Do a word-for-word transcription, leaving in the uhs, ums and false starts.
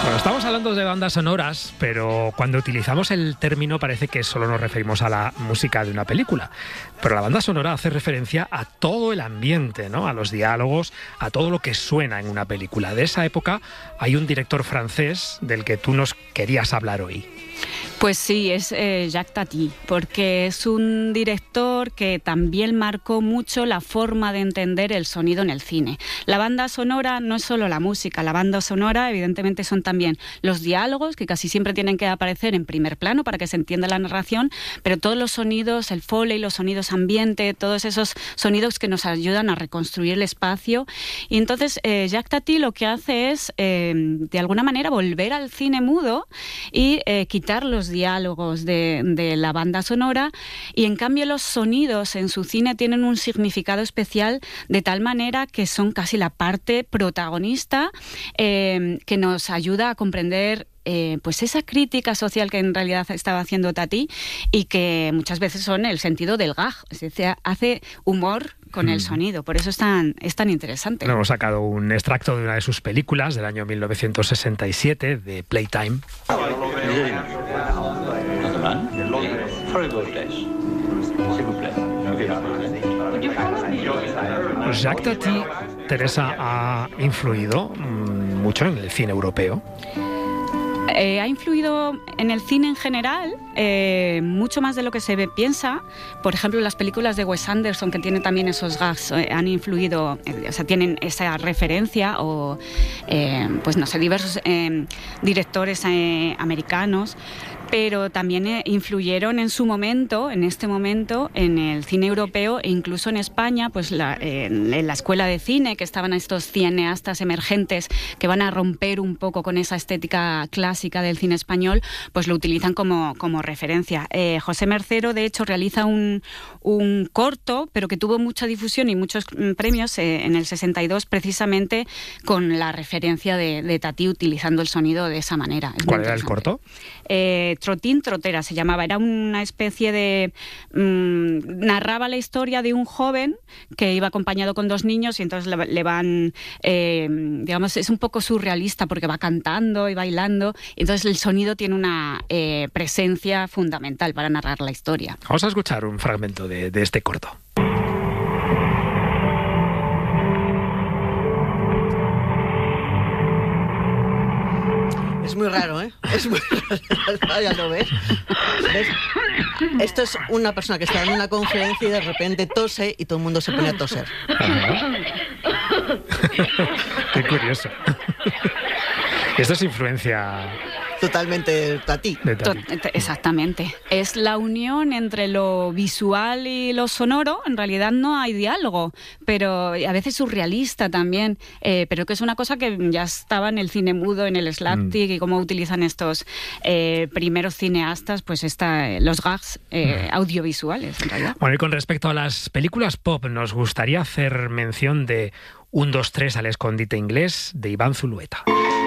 Bueno, estamos hablando de bandas sonoras, pero cuando utilizamos el término parece que solo nos referimos a la música de una película. Pero la banda sonora hace referencia a todo el ambiente, ¿no? A los diálogos, a todo lo que suena en una película. De esa época hay un director francés del que tú nos querías hablar hoy. Pues sí, es eh, Jacques Tati, porque es un director que también marcó mucho la forma de entender el sonido en el cine. La banda sonora no es solo la música, la banda sonora evidentemente son también los diálogos, que casi siempre tienen que aparecer en primer plano para que se entienda la narración, pero todos los sonidos, el foley, los sonidos ambiente, todos esos sonidos que nos ayudan a reconstruir el espacio. Y entonces eh, Jacques Tati lo que hace es, eh, de alguna manera, volver al cine mudo y eh, quitar los diálogos de, de la banda sonora, y en cambio los sonidos en su cine tienen un significado especial de tal manera que son casi la parte protagonista eh, que nos ayuda a comprender Eh, pues esa crítica social que en realidad estaba haciendo Tati y que muchas veces son el sentido del gag, es decir, hace humor con mm. el sonido, por eso es tan, es tan interesante. Hemos sacado un extracto de una de sus películas del año mil novecientos sesenta y siete, de Playtime. Pues Jacques Tati, Teresa, ha influido mmm, mucho en el cine europeo. Eh, ha influido en el cine en general, eh, mucho más de lo que se ve, piensa. Por ejemplo, las películas de Wes Anderson, que tienen también esos gags, eh, han influido, eh, o sea, tienen esa referencia, o, eh, pues no sé, diversos eh, directores eh, americanos, pero también eh, influyeron en su momento, en este momento, en el cine europeo e incluso en España, pues la, eh, en la escuela de cine, que estaban estos cineastas emergentes que van a romper un poco con esa estética clásica del cine español, pues lo utilizan como, como referencia. Eh, José Mercero, de hecho, realiza un, un corto, pero que tuvo mucha difusión y muchos premios eh, en el sesenta y dos, precisamente con la referencia de, de Tati utilizando el sonido de esa manera. Es ¿Cuál era el corto? Eh, Trotín Trotera se llamaba, era una especie de... Mmm, narraba la historia de un joven que iba acompañado con dos niños y entonces le, le van, eh, digamos, es un poco surrealista porque va cantando y bailando, y entonces el sonido tiene una eh, presencia fundamental para narrar la historia. Vamos a escuchar un fragmento de, de este corto. Es muy raro, ¿eh? Es muy raro. Ya lo ves. ¿Ves? Esto es una persona que está dando una conferencia y de repente tose y todo el mundo se pone a toser. Qué curioso. Esto es influencia... Totalmente Tati. Tati. Exactamente. Es la unión entre lo visual y lo sonoro. En realidad no hay diálogo, pero a veces surrealista también, eh, pero que es una cosa que ya estaba en el cine mudo, en el slapstick, mm. y cómo utilizan estos eh, primeros cineastas, pues esta, los gags eh, mm. audiovisuales, en realidad. Bueno, y con respecto a las películas pop, nos gustaría hacer mención de un, dos, tres al escondite inglés, de Iván Zulueta.